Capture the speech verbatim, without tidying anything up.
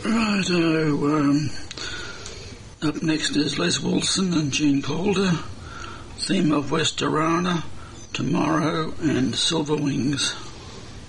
Righto, um, up next is Les Wilson and Gene Calder, theme of West Arana, Tomorrow and Silver Wings.